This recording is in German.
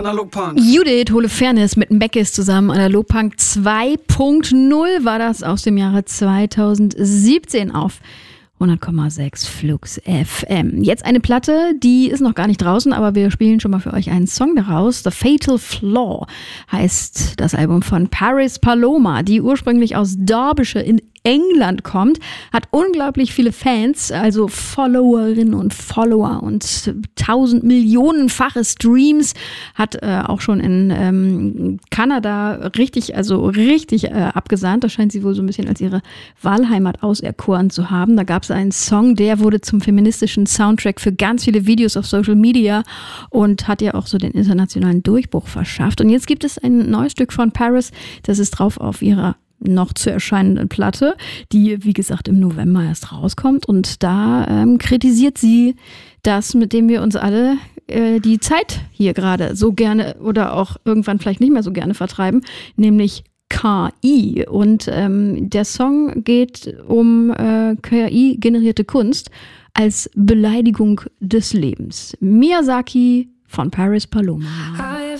Analog Punk. Judith Holofernes mit Meckes zusammen. Analog Punk 2.0 war das aus dem Jahre 2017 auf 100,6 Flux FM. Jetzt eine Platte, die ist noch gar nicht draußen, aber wir spielen schon mal für euch einen Song daraus. The Fatal Flaw heißt das Album von Paris Paloma, die ursprünglich aus Derbyshire in England kommt, hat unglaublich viele Fans, also Followerinnen und Follower und 1000 Millionenfache Streams, hat auch schon in Kanada richtig abgesahnt. Da scheint sie wohl so ein bisschen als ihre Wahlheimat auserkoren zu haben. Da gab es einen Song, der wurde zum feministischen Soundtrack für ganz viele Videos auf Social Media und hat ja auch so den internationalen Durchbruch verschafft. Und jetzt gibt es ein neues Stück von Paris, das ist drauf auf ihrer noch zu erscheinenden Platte, die, wie gesagt, im November erst rauskommt. Und da kritisiert sie das, mit dem wir uns alle die Zeit hier gerade so gerne oder auch irgendwann vielleicht nicht mehr so gerne vertreiben, nämlich KI. Und der Song geht um KI-generierte Kunst als Beleidigung des Lebens. Miyazaki von Paris Paloma.